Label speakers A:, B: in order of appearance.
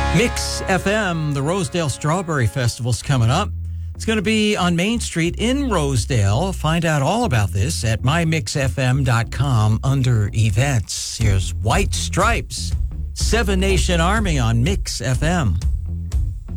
A: Mix FM, the Rosedale Strawberry Festival's coming up. It's going to be on Main Street in Rosedale. Find out all about this at mymixfm.com under events. Here's White Stripes, Seven Nation Army on Mix FM.